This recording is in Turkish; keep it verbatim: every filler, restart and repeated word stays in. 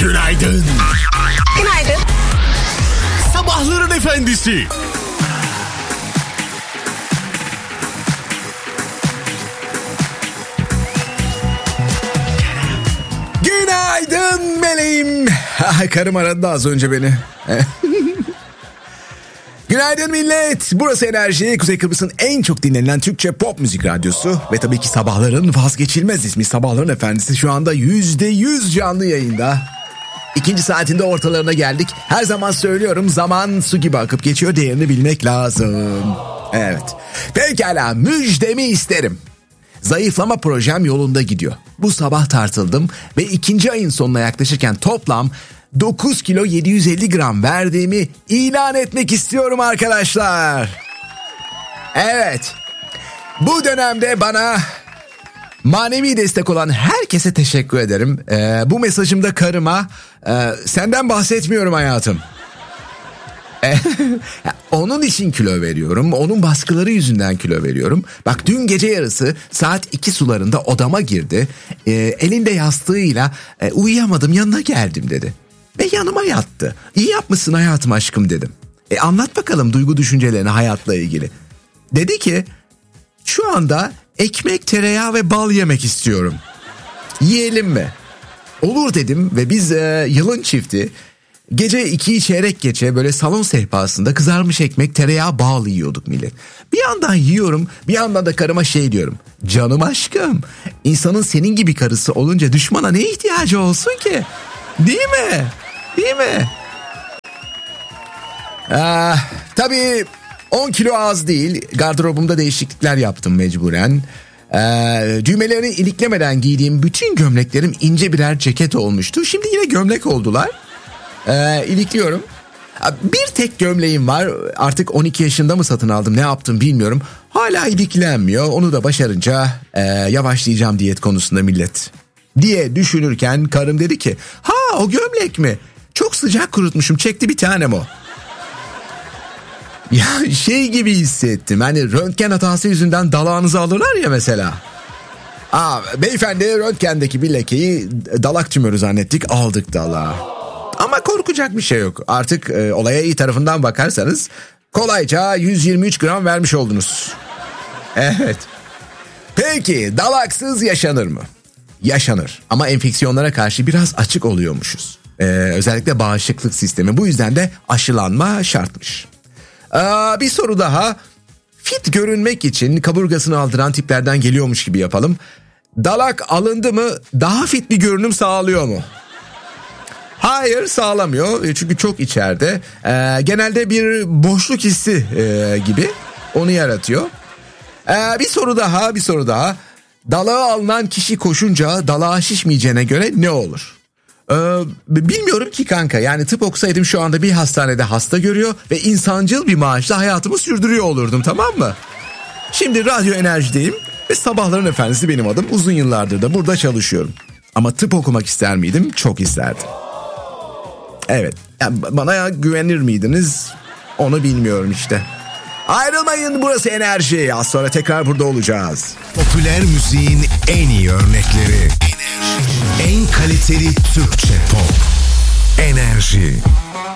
Günaydın. Günaydın. Sabahların efendisi. Günaydın meleğim. Karım aradı az önce beni. Günaydın millet. Burası Enerji, Kuzey Kıbrıs'ın en çok dinlenilen Türkçe pop müzik radyosu. Ve tabii ki sabahların vazgeçilmez ismi Sabahların Efendisi şu anda yüzde yüz canlı yayında. İkinci saatinde ortalarına geldik. Her zaman söylüyorum, zaman su gibi akıp geçiyor, değerini bilmek lazım. Evet. Pekala, müjdemi isterim. Zayıflama projem yolunda gidiyor. Bu sabah tartıldım ve ikinci ayın sonuna yaklaşırken toplam dokuz kilo yedi yüz elli gram verdiğimi ilan etmek istiyorum arkadaşlar. Evet. Bu dönemde bana manevi destek olan herkese teşekkür ederim. Ee, bu mesajımda karıma e, senden bahsetmiyorum hayatım. Onun için kilo veriyorum. Onun baskıları yüzünden kilo veriyorum. Bak, dün gece yarısı saat iki sularında odama girdi. Ee, elinde yastığıyla e, uyuyamadım, yanına geldim dedi. Ve yanıma yattı. İyi yapmışsın hayatım, aşkım dedim. E, anlat bakalım duygu düşüncelerini hayatla ilgili. Dedi ki şu anda ekmek, tereyağı ve bal yemek istiyorum. Yiyelim mi? Olur dedim ve biz e, yılın çifti gece ikiyi çeyrek geçe böyle salon sehpasında kızarmış ekmek, tereyağı, bal yiyorduk millet. Bir yandan yiyorum, bir yandan da karıma şey diyorum. Canım aşkım, insanın senin gibi karısı olunca düşmana ne ihtiyacı olsun ki? Değil mi? Değil mi? Ah, tabii on kilo az değil. Gardırobumda değişiklikler yaptım mecburen. Ee, düğmelerini iliklemeden giydiğim bütün gömleklerim ince birer ceket olmuştu. Şimdi yine gömlek oldular. Ee, ilikliyorum. Bir tek gömleğim var. Artık on iki yaşında mı satın aldım, ne yaptım bilmiyorum. Hala iliklenmiyor. Onu da başarınca e, yavaşlayacağım diyet konusunda millet diye düşünürken karım dedi ki ha, o gömlek mi? Çok sıcak kurutmuşum, çekti bir tanem o. Ya şey gibi hissettim, hani röntgen hatası yüzünden dalağınızı alırlar ya mesela. Aa, beyefendi röntgendeki bir lekeyi dalak tümörü zannettik, aldık dalağı. Ama korkacak bir şey yok. Artık e, olaya iyi tarafından bakarsanız kolayca yüz yirmi üç gram vermiş oldunuz. Evet. Peki dalaksız yaşanır mı? Yaşanır ama enfeksiyonlara karşı biraz açık oluyormuşuz. Ee, özellikle bağışıklık sistemi, bu yüzden de aşılanma şartmış. Ee, bir soru daha. Fit görünmek için kaburgasını aldıran tiplerden geliyormuş gibi yapalım. Dalak alındı mı daha fit bir görünüm sağlıyor mu? Hayır, sağlamıyor çünkü çok içeride. Ee, genelde bir boşluk hissi e, gibi onu yaratıyor. Ee, bir soru daha bir soru daha. Dalağa alınan kişi koşunca dalağa şişmeyeceğine göre ne olur? Ee, bilmiyorum ki kanka, yani tıp okusaydım şu anda bir hastanede hasta görüyor ve insancıl bir maaşla hayatımı sürdürüyor olurdum, tamam mı? Şimdi Radyo Enerji'deyim ve Sabahların Efendisi benim adım. Uzun yıllardır da burada çalışıyorum. Ama tıp okumak ister miydim? Çok isterdim. Evet, yani bana güvenir miydiniz? Onu bilmiyorum işte. Ayrılmayın, burası Enerji. Az sonra tekrar burada olacağız. Popüler müziğin en iyi örnekleri. Enerji. En kaliteli Türkçe pop. Enerji.